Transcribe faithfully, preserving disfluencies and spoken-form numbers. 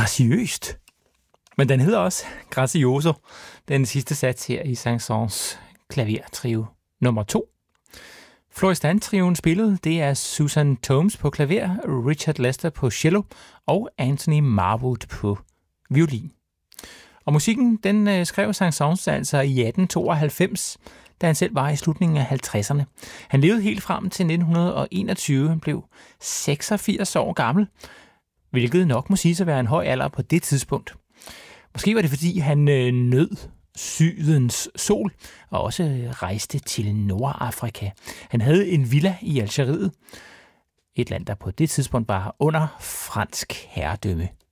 graciøst. Men den hedder også Gracioso, den sidste sats her i Saint-Saëns klavertrio nummer to. Florestan-trioen spillede, det er Susan Thomes på klaver, Richard Lester på cello og Anthony Marwood på violin. Og musikken, den skrev Saint-Saëns altså i atten tooghalvfems, da han selv var i slutningen af halvtredserne. Han levede helt frem til nitten enogtyve, han blev seksogfirs år gammel, hvilket nok må siges at være en høj alder på det tidspunkt. Måske var det, fordi han øh, nød sydens sol og også rejste til Nordafrika. Han havde en villa i Algeriet, et land, der på det tidspunkt var under fransk herredømme.